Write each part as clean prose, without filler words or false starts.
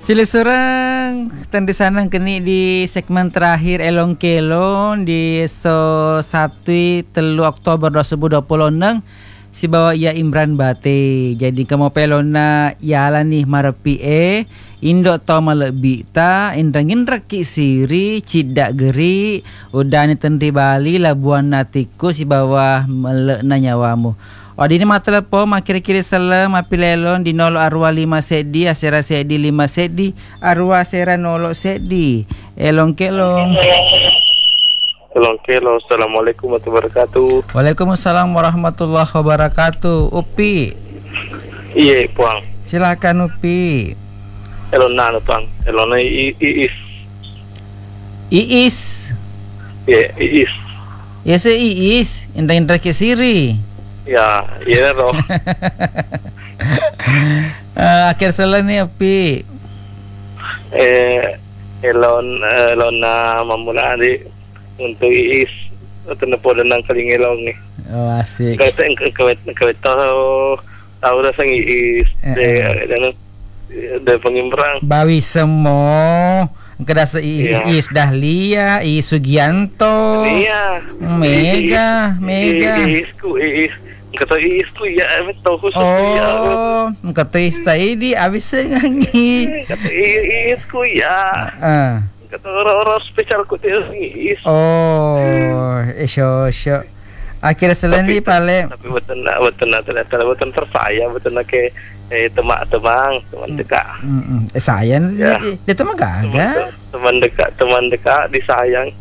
Sila surang tanda sanang kini di segmen terakhir Elong Kelong di 1 Oktober 2026 si bawa ia Imran Bate. Jadi kamu pelona ialah nih marapi indo to malebih ta indang ki siri cidak geri udah ni tendri Bali Labuan Natiku si bawah melek na nyawamu. Di ini mata lepo kira-kira salam api lelon di 0 arwah 5 sedi asera sedi 5 sedi arwah asera 0 sedi elong kelong. Elong kelong. Assalamualaikum warahmatullahi wabarakatuh. Waalaikumsalam warahmatullahi wabarakatuh. Upi. Iya puang. Silakan Upi. Elon nano puang. Elon iis. Iis. Iya iis. Ya se iis indra ke siri. Ya, iya roh. Akhir salam nih Upi. Elon na mamula di untuk iis atau po ng kalingilong ni. Oh asik. Kawet tahu rasa iis de pengimbrang. Bawi semua. Kedasa Iis Dahlia, Iis Sugianto. Iya. Mega. Iis. Kata iisku ya, betul khusus ya. Oh, kata istay abis ngangi. Kata iisku ya. Kata orang spesial ku iis. Oh, isyo. Akhirnya selain pale. Tapi betul terpaya, betul ke teman dekat. Sayang ya. Dia teman gaga. Teman dekat disayang.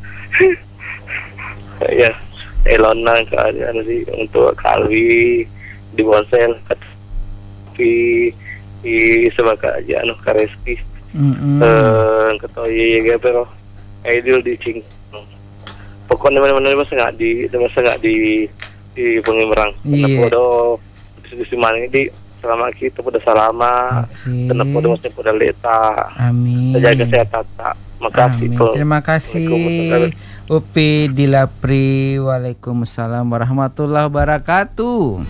Ya. Elona keadaan sih untuk Kalwi di Bonsel tapi sebagai aja Kareski kata iya pero ideal di cing pokoknya mana-mana masa nggak di Pengimbrang karena podo diskusi mana ini selama kita pada salama karena podo masih pada leta amin jaga kesehatan tak makasih terima kasih Upi Dilapri. Waalaikumsalam warahmatullahi wabarakatuh.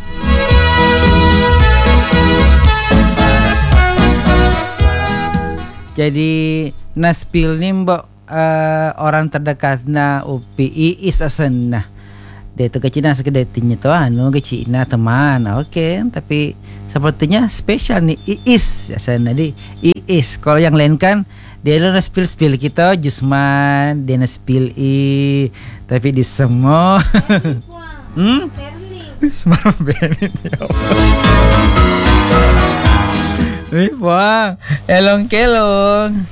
Jadi naspil nih mbok orang terdekatnya Upi Iis asenna. Dia itu ke Cina sekedar tinya tuh ke Cina teman. Oke, tapi sepertinya spesial nih Iis asenna di Iis. Kalau yang lain kan dia lo spill kita Jusman dia spill tapi di semua semua Berlin Wah, elong kelong.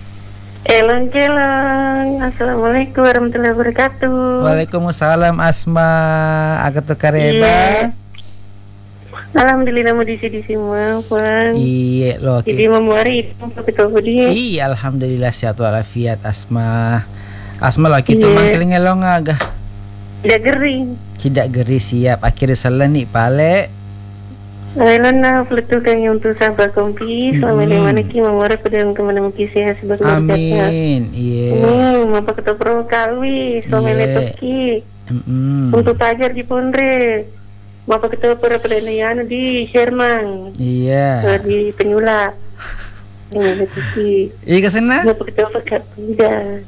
Assalamualaikum warahmatullahi wabarakatuh. Waalaikumsalam Asma agak kareba. Alhamdulillah mau di semua, Bang. Iya loh. Jadi memori betul dia. Iya, alhamdulillah sehat walafiat Asma. Asma lah kita mangkeling ngelong agak. Tidak geri siap. Akhirnya salah nih pale. Ailana fletukan yang untuk sahabat kompi selama di mana ki memori pada kemana mungkin sehat sebagai amin. Iya. Apa kata pro Kalwi selama letoki. Untuk pajar di Pondre. Bapak ketua perapelanian di Sherman. Iya. Di Penyula. Dengan Letici. Iya kesana? Bapak ketua Pekat Pemuda.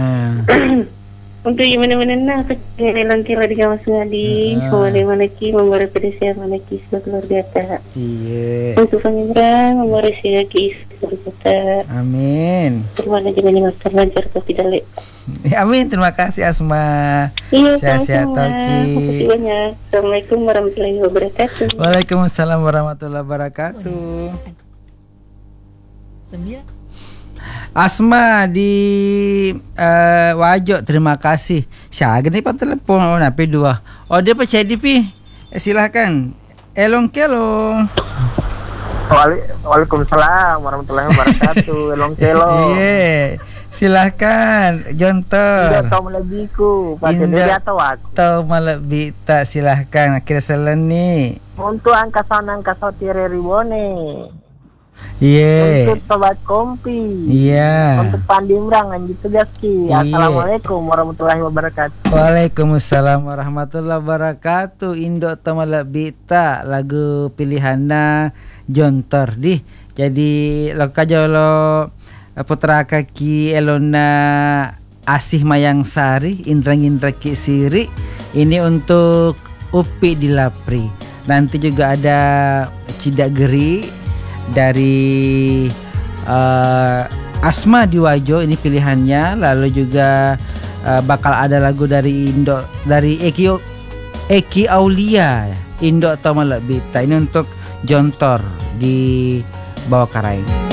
Untuk yang mana-mana nak pengenalan kira di kawasan Ngadi, mana ki memberi pedesnya mana ki luar biasa. Iya. Untuk Pengimbrang memberi saya ki berkata. Amin. Terima kasih banyak terlancar tapi dalek. Amin, terima kasih Asma. Iya, sehat-sehat Toki. Terima banyak. Assalamualaikum warahmatullahi wabarakatuh. Waalaikumsalam warahmatullahi wabarakatuh. 9 Asma di Wajo, terima kasih. Siaga nih pak telepon napi 2. Dia percaya pi. Silahkan. Elong kelong. Waalaikumsalam warahmatullahi wabarakatuh. Elong kelong. Iya. Silahkan Jontor. Tidak tahu melebihiku. Pakai dia atau aku. Tahu melebih tak silahkan. Akhirnya selen nih. Untuk angkasa tireri bone. Iya. Untuk sobat kompi. Iya. Untuk Pandimbrang gitu gaski. Assalamualaikum warahmatullahi wabarakatuh. Waalaikumsalam warahmatullahi wabarakatuh. Indo Tomala Bita lagu pilihanna Jontor di. Jadi lo kajolo Putra kaki Elona Asih Mayang Sari, Indra Ki Siri. Ini untuk Upi di Lapri. Nanti juga ada Cidak Geri dari Asma di Wajo, ini pilihannya. Lalu juga bakal ada lagu dari Eki Aulia, Indo Tomalek Bita. Ini untuk Jontor di Bawah Karaing.